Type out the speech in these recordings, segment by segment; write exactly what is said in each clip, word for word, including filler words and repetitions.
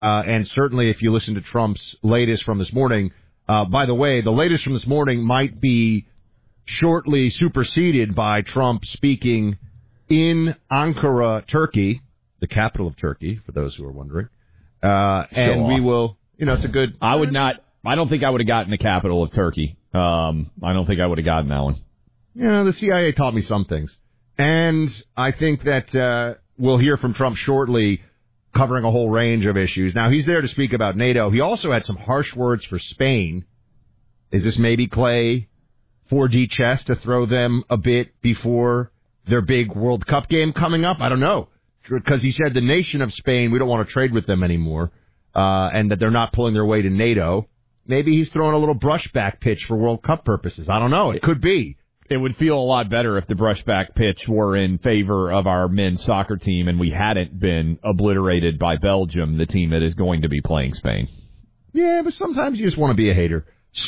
Uh, and certainly if you listen to Trump's latest from this morning, uh, by the way, the latest from this morning might be shortly superseded by Trump speaking in Ankara, Turkey, the capital of Turkey, for those who are wondering. Uh, and we will, you know, it's a good... I would not, I don't think I would have gotten the capital of Turkey. Um, I don't think I would have gotten that one. You know, the C I A taught me some things. And I think that uh, we'll hear from Trump shortly, covering a whole range of issues. Now, he's there to speak about NATO. He also had some harsh words for Spain. Is this maybe, Clay, four D chess to throw them a bit before their big World Cup game coming up? I don't know. Because he said the nation of Spain, we don't want to trade with them anymore, uh, and that they're not pulling their weight in NATO. Maybe he's throwing a little brushback pitch for World Cup purposes. I don't know. It could be. It would feel a lot better if the brushback pitch were in favor of our men's soccer team and we hadn't been obliterated by Belgium, the team that is going to be playing Spain. Yeah, but sometimes you just want to be a hater.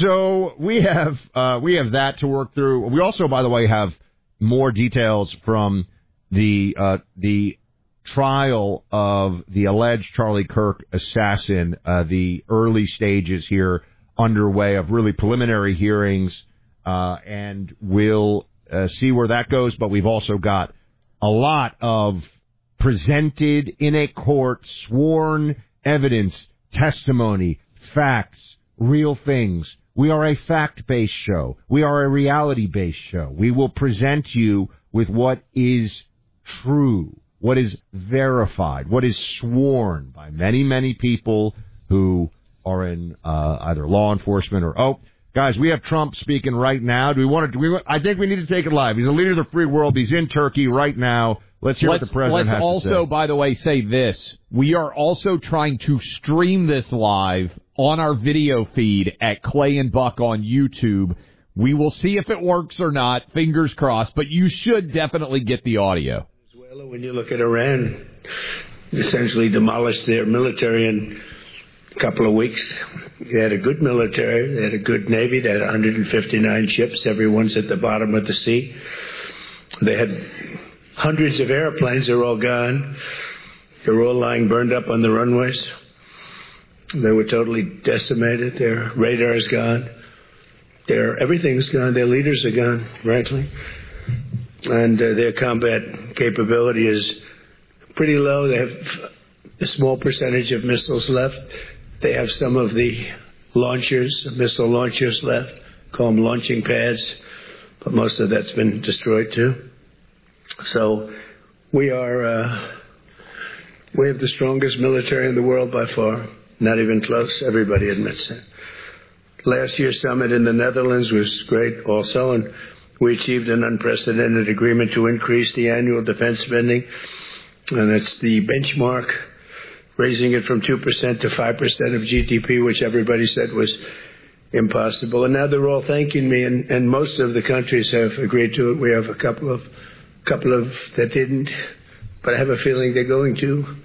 So we have uh, we have that to work through. We also, by the way, have more details from the uh, the trial of the alleged Charlie Kirk assassin. Uh, the early stages here underway of really preliminary hearings. Uh, and we'll uh, see where that goes, but we've also got a lot of presented in a court, sworn evidence, testimony, facts, real things. We are a fact-based show. We are a reality-based show. We will present you with what is true, what is verified, what is sworn by many, many people who are in uh, either law enforcement or, oh, guys, we have Trump speaking right now. Do we want to? Do we, I think we need to take it live. He's a leader of the free world. He's in Turkey right now. Let's hear let's, what the president let's has also, to say. by the way, say this. We are also trying to stream this live on our video feed at Clay and Buck on YouTube. We will see if it works or not. Fingers crossed. But you should definitely get the audio. Venezuela, when you look at Iran, essentially demolished their military in a couple of weeks. They had a good military. They had a good Navy. They had one hundred fifty-nine ships. Everyone's at the bottom of the sea. They had hundreds of airplanes. They're all gone. They're all lying burned up on the runways. They were totally decimated. Their radar's gone. Their everything's gone. Their leaders are gone, frankly. And uh, their combat capability is pretty low. They have a small percentage of missiles left. They have some of the launchers, missile launchers left, call them launching pads, but most of that's been destroyed too. So we are, uh, we have the strongest military in the world by far, not even close. Everybody admits it. Last year's summit in the Netherlands was great also, and we achieved an unprecedented agreement to increase the annual defense spending, and it's the benchmark, raising it from two percent to five percent of G D P, which everybody said was impossible. And now they're all thanking me, and, and most of the countries have agreed to it. We have a couple of couple of that didn't, but I have a feeling they're going to,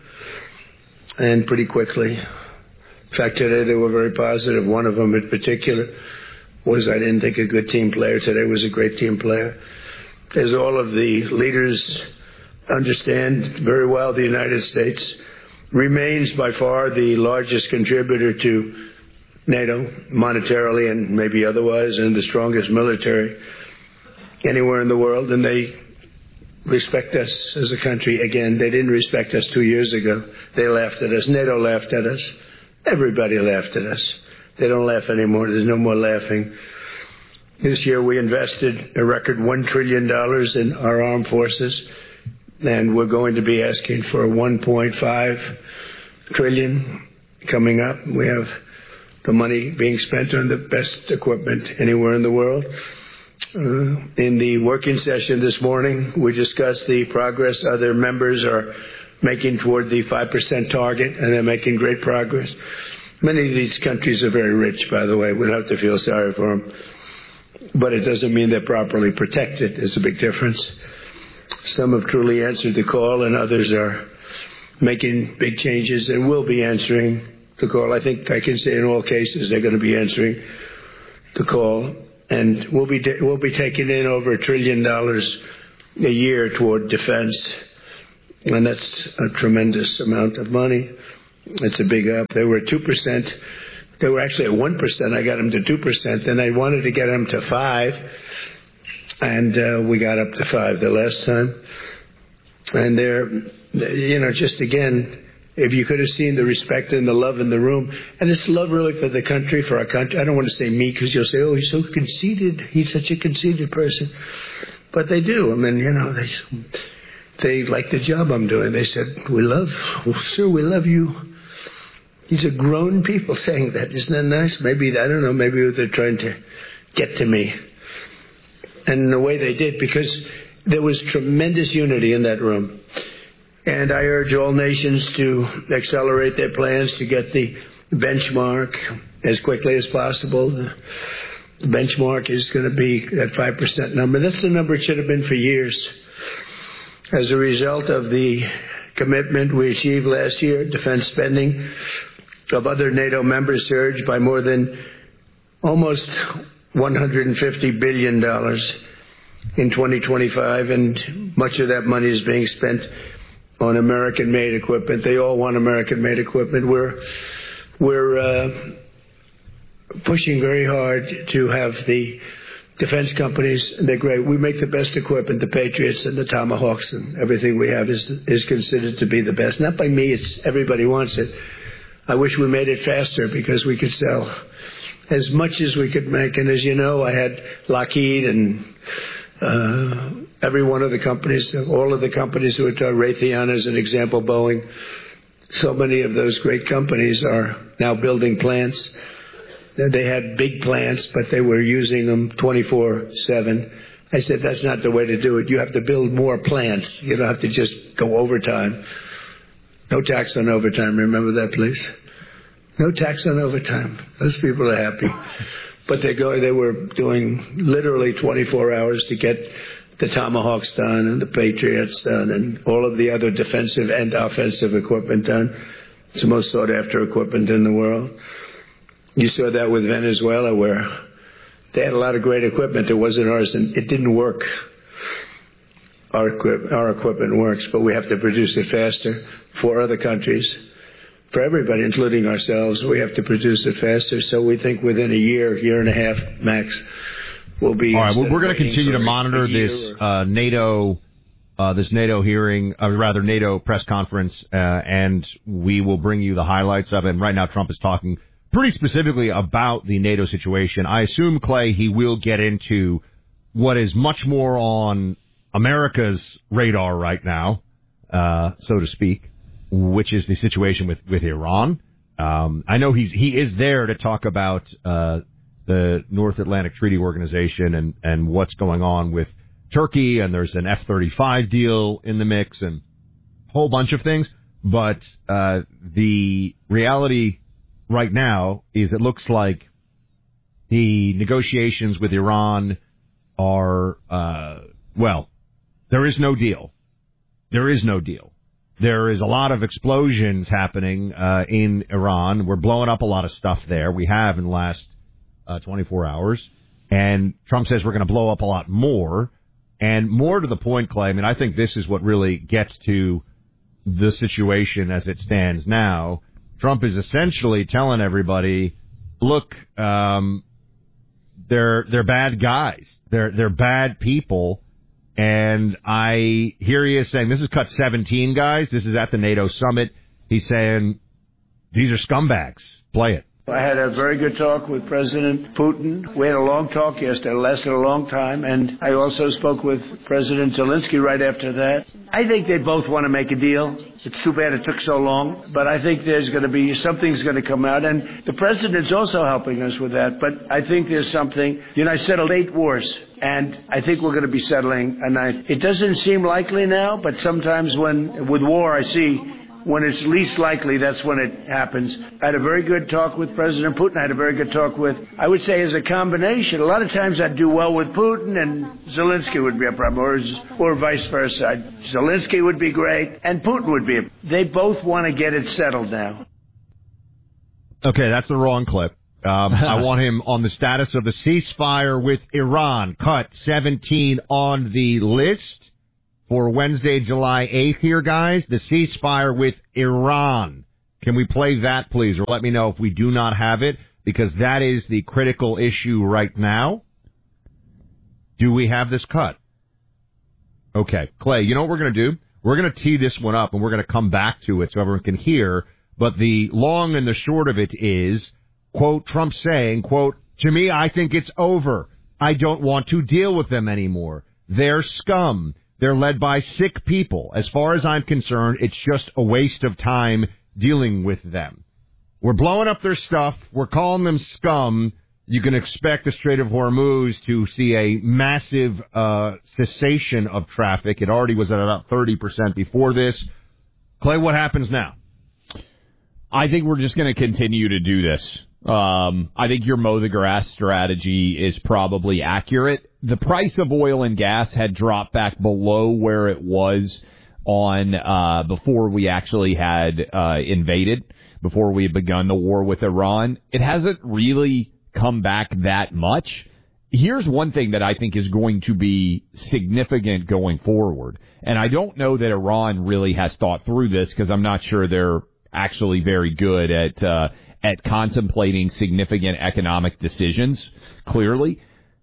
and pretty quickly. In fact, today they were very positive. One of them in particular was, I didn't think a good team player. Today was a great team player. As all of the leaders understand very well, the United States remains by far the largest contributor to NATO, monetarily and maybe otherwise, and the strongest military anywhere in the world. And they respect us as a country. Again, they didn't respect us two years ago. They laughed at us. NATO laughed at us. Everybody laughed at us. They don't laugh anymore. There's no more laughing. This year we invested a record one trillion dollars in our armed forces. And we're going to be asking for one point five trillion dollars coming up. We have the money being spent on the best equipment anywhere in the world. Uh, in the working session this morning, we discussed the progress other members are making toward the five percent target, and they're making great progress. Many of these countries are very rich, by the way. We don't have to feel sorry for them. But it doesn't mean they're properly protected. There's a big difference. Some have truly answered the call, and others are making big changes and will be answering the call. I think I can say in all cases they're going to be answering the call. And we'll be we'll be taking in over a trillion dollars a year toward defense. And that's a tremendous amount of money. It's a big up. They were at two percent. They were actually at one percent. I got them to two percent. Then I wanted to get them to five, and uh, we got up to five the last time. And they're, you know, just again, if you could have seen the respect and the love in the room, and it's love really for the country, for our country. I don't want to say me because you'll say, oh, he's so conceited. He's such a conceited person. But they do. I mean, you know, they they like the job I'm doing. They said, we love, well, sir, we love you. These are grown people saying that. Isn't that nice? Maybe, I don't know, maybe they're trying to get to me. And in the way they did, because there was tremendous unity in that room. And I urge all nations to accelerate their plans to get the benchmark as quickly as possible. The benchmark is going to be that five percent number. That's the number it should have been for years. As a result of the commitment we achieved last year, defense spending of other NATO members surged by more than almost one hundred fifty billion dollars in twenty twenty-five, and much of that money is being spent on American-made equipment. They all want American-made equipment. We're we're uh, pushing very hard to have the defense companies. They're great. We make the best equipment. The Patriots and the Tomahawks and everything we have is is considered to be the best. Not by me. It's everybody wants it. I wish we made it faster because we could sell as much as we could make. And as you know, I had Lockheed and uh, every one of the companies, all of the companies who are Raytheon as an example, Boeing. So many of those great companies are now building plants. They had big plants, but they were using them twenty-four seven. I said, that's not the way to do it. You have to build more plants. You don't have to just go overtime. No tax on overtime. Remember that, please? No tax on overtime. Those people are happy. But they go. They were doing literally twenty-four hours to get the Tomahawks done and the Patriots done and all of the other defensive and offensive equipment done. It's the most sought-after equipment in the world. You saw that with Venezuela, where they had a lot of great equipment. It wasn't ours, and it didn't work. Our, equip- our equipment works, but we have to produce it faster for other countries. For everybody, including ourselves, we have to produce it faster. So we think within a year, year and a half max, we'll be. All right, well, we're going to continue to monitor this uh, NATO, uh, this NATO hearing, or rather NATO press conference, uh, and we will bring you the highlights of it. And right now, Trump is talking pretty specifically about the NATO situation. I assume, Clay, he will get into what is much more on America's radar right now, uh, so to speak, which is the situation with, with Iran. Um, I know he's he is there to talk about uh, the North Atlantic Treaty Organization and, and what's going on with Turkey, and there's an F thirty-five deal in the mix and a whole bunch of things. But uh, the reality right now is it looks like the negotiations with Iran are, uh, well, there is no deal. There is no deal. There is a lot of explosions happening uh, in Iran. We're blowing up a lot of stuff there. We have in the last uh, twenty-four hours. And Trump says we're going to blow up a lot more. And more to the point, Clay, I mean, I think this is what really gets to the situation as it stands now. Trump is essentially telling everybody, look, um, they're they're bad guys. They're they're bad people. And I hear he is saying, this is cut seventeen, guys. This is at the NATO summit. He's saying, these are scumbags. Play it. I had a very good talk with President Putin. We had a long talk yesterday. It lasted a long time. And I also spoke with President Zelensky right after that. I think they both want to make a deal. It's too bad it took so long. But I think there's going to be, something's going to come out. And the president's also helping us with that. But I think there's something. You know, I settled eight wars. And I think we're going to be settling a ninth. It doesn't seem likely now, but sometimes when, with war, I see when it's least likely, that's when it happens. I had a very good talk with President Putin. I had a very good talk with, I would say, as a combination. A lot of times I'd do well with Putin, and Zelensky would be a problem, or, or vice versa. I'd, Zelensky would be great, and Putin would be. A, they both want to get it settled now. Okay, that's the wrong clip. Um, I want him on the status of the ceasefire with Iran. Cut seventeen on the list for Wednesday, July eighth here, guys. The ceasefire with Iran. Can we play that, please? Or let me know if we do not have it, because that is the critical issue right now. Do we have this cut? Okay. Clay, you know what we're going to do? We're going to tee this one up, and we're going to come back to it so everyone can hear. But the long and the short of it is, quote, Trump saying, quote, to me, I think it's over. I don't want to deal with them anymore. They're scum. They're led by sick people. As far as I'm concerned, it's just a waste of time dealing with them. We're blowing up their stuff. We're calling them scum. You can expect the Strait of Hormuz to see a massive uh, cessation of traffic. It already was at about thirty percent before this. Clay, what happens now? I think we're just going to continue to do this. Um, I think your mow the grass strategy is probably accurate. The price of oil and gas had dropped back below where it was on uh, before we actually had uh, invaded, before we had begun the war with Iran. It hasn't really come back that much. Here's one thing that I think is going to be significant going forward. And I don't know that Iran really has thought through this, because I'm not sure they're actually very good at uh, at contemplating significant economic decisions, clearly.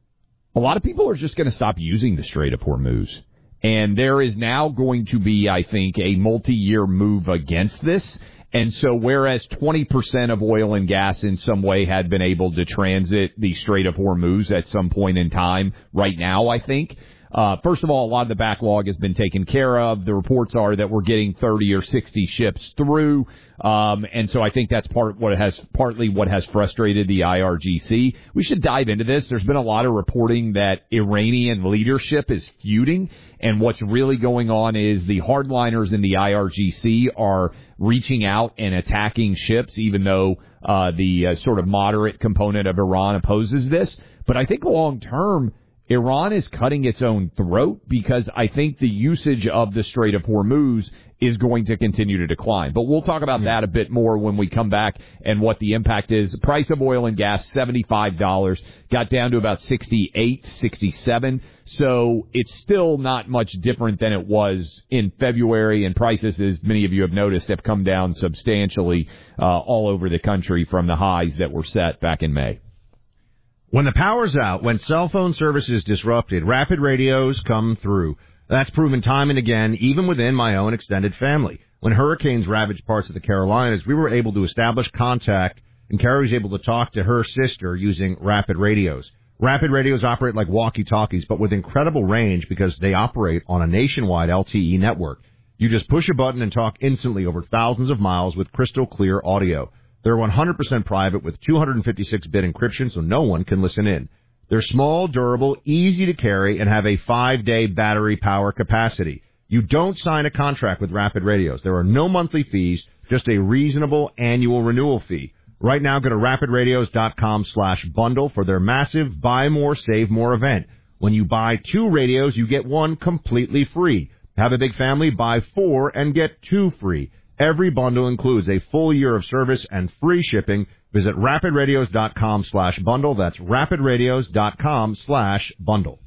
A lot of people are just going to stop using the Strait of Hormuz. And there is now going to be, I think, a multi-year move against this. And so whereas twenty percent of oil and gas in some way had been able to transit the Strait of Hormuz at some point in time, right now, I think, uh, first of all, a lot of the backlog has been taken care of. The reports are that we're getting thirty or sixty ships through. Um, and so I think that's part what has partly what has frustrated the I R G C. We should dive into this. There's been a lot of reporting that Iranian leadership is feuding, and what's really going on is the hardliners in the I R G C are reaching out and attacking ships, even though uh, the uh, sort of moderate component of Iran opposes this. But I think long term, Iran is cutting its own throat, because I think the usage of the Strait of Hormuz is going to continue to decline. But we'll talk about that a bit more when we come back and what the impact is. The price of oil and gas, seventy-five dollars, got down to about sixty-eight, sixty-seven. So it's still not much different than it was in February, and prices, as many of you have noticed, have come down substantially uh, all over the country from the highs that were set back in May. When the power's out, when cell phone service is disrupted, Rapid Radios come through. That's proven time and again, even within my own extended family. When hurricanes ravaged parts of the Carolinas, we were able to establish contact, and Carrie was able to talk to her sister using Rapid Radios. Rapid Radios operate like walkie-talkies, but with incredible range because they operate on a nationwide L T E network. You just push a button and talk instantly over thousands of miles with crystal clear audio. They're one hundred percent private with two fifty-six bit encryption, so no one can listen in. They're small, durable, easy to carry, and have a five-day battery power capacity. You don't sign a contract with Rapid Radios. There are no monthly fees, just a reasonable annual renewal fee. Right now, go to rapid radios dot com slash bundle for their massive Buy More, Save More event. When you buy two radios, you get one completely free. Have a big family? Buy four and get two free. Every bundle includes a full year of service and free shipping. Visit rapid radios dot com slash bundle. That's rapid radios dot com slash bundle.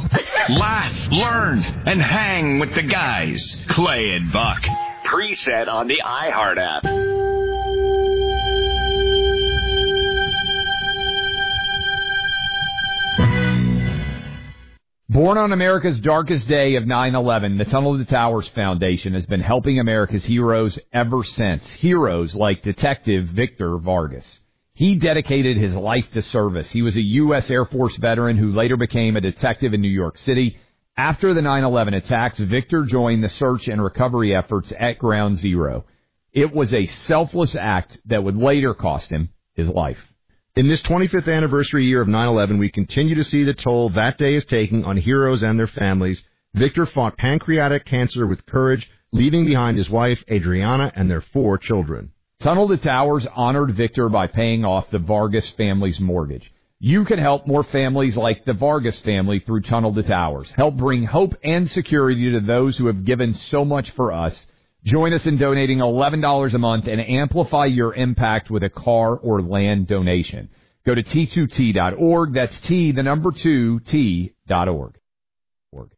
Laugh, learn, and hang with the guys. Clay and Buck. Preset on the iHeart app. Born on America's darkest day of nine eleven, the Tunnel to Towers Foundation has been helping America's heroes ever since. Heroes like Detective Victor Vargas. He dedicated his life to service. He was a U S Air Force veteran who later became a detective in New York City. After the nine eleven attacks, Victor joined the search and recovery efforts at Ground Zero. It was a selfless act that would later cost him his life. In this twenty-fifth anniversary year of nine eleven, we continue to see the toll that day is taking on heroes and their families. Victor fought pancreatic cancer with courage, leaving behind his wife, Adriana, and their four children. Tunnel to Towers honored Victor by paying off the Vargas family's mortgage. You can help more families like the Vargas family through Tunnel to Towers. Help bring hope and security to those who have given so much for us. Join us in donating eleven dollars a month and amplify your impact with a car or land donation. Go to T two T dot org. That's T, the number two, T dot org.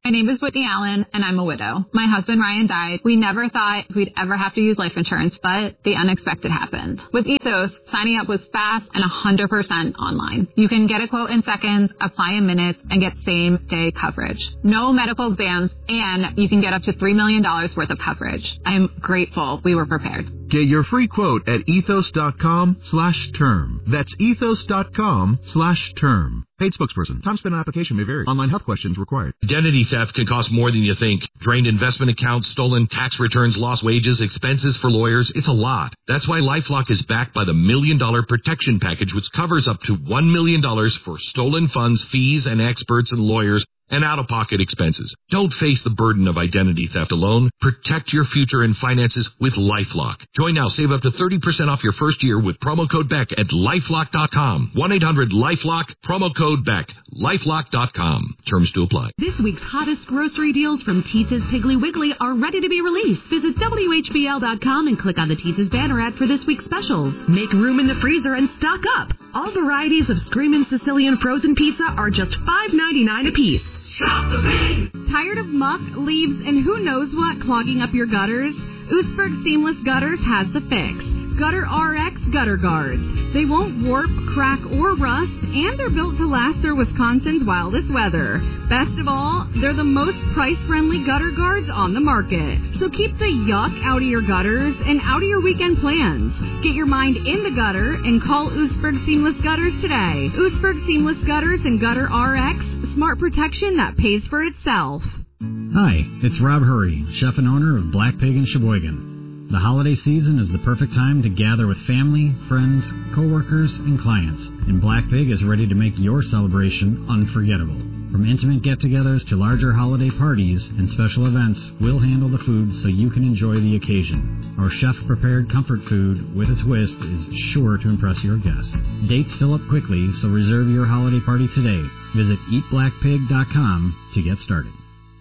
My name is Whitney Allen, and I'm a widow. My husband, Ryan, died. We never thought we'd ever have to use life insurance, but the unexpected happened. With Ethos, signing up was fast and one hundred percent online. You can get a quote in seconds, apply in minutes, and get same-day coverage. No medical exams, and you can get up to three million dollars worth of coverage. I'm grateful we were prepared. Get your free quote at ethos.com slash term. That's ethos.com slash term. Paid spokesperson. Time spent on application may vary. Online health questions required. Identity theft can cost more than you think. Drained investment accounts, stolen tax returns, lost wages, expenses for lawyers. It's a lot. That's why LifeLock is backed by the Million Dollar Protection Package, which covers up to one million dollars for stolen funds, fees, and experts and lawyers, and out-of-pocket expenses. Don't face the burden of identity theft alone. Protect your future and finances with LifeLock. Join now. Save up to thirty percent off your first year with promo code Beck at LifeLock dot com. one eight hundred LifeLock, promo code Beck. LifeLock dot com. Terms to apply. This week's hottest grocery deals from Teetza's Piggly Wiggly are ready to be released. Visit W H B L dot com and click on the Teetza's banner ad for this week's specials. Make room in the freezer and stock up. All varieties of Screamin' Sicilian frozen pizza are just five ninety-nine a piece. Shop the Big! Tired of muck, leaves, and who knows what clogging up your gutters? Oostburg Seamless Gutters has the fix. Gutter R X Gutter Guards. They won't warp, crack, or rust, and they're built to last through Wisconsin's wildest weather. Best of all, they're the most price-friendly gutter guards on the market. So keep the yuck out of your gutters and out of your weekend plans. Get your mind in the gutter and call Oostburg Seamless Gutters today. Oostburg Seamless Gutters and Gutter R X, smart protection that pays for itself. Hi, it's Rob Hurry, chef and owner of Black Pig in Sheboygan. The holiday season is the perfect time to gather with family, friends, coworkers, and clients, and Black Pig is ready to make your celebration unforgettable. From intimate get-togethers to larger holiday parties and special events, we'll handle the food so you can enjoy the occasion. Our chef-prepared comfort food with a twist is sure to impress your guests. Dates fill up quickly, so reserve your holiday party today. Visit eat black pig dot com to get started.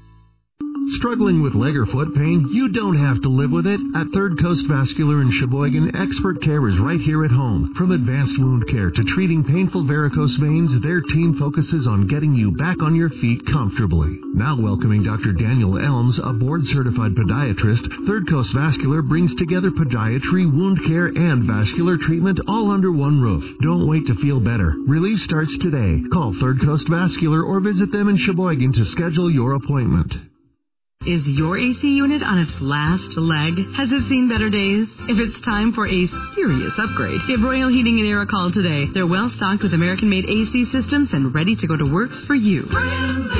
Struggling with leg or foot pain? You don't have to live with it. At Third Coast Vascular in Sheboygan, expert care is right here at home. From advanced wound care to treating painful varicose veins, their team focuses on getting you back on your feet comfortably. Now welcoming Doctor Daniel Elms, a board-certified podiatrist, Third Coast Vascular brings together podiatry, wound care, and vascular treatment all under one roof. Don't wait to feel better. Relief starts today. Call Third Coast Vascular or visit them in Sheboygan to schedule your appointment. Is your A C unit on its last leg? Has it seen better days? If it's time for a serious upgrade, give Royal Heating and Air a call today. They're well stocked with American-made A C systems and ready to go to work for you.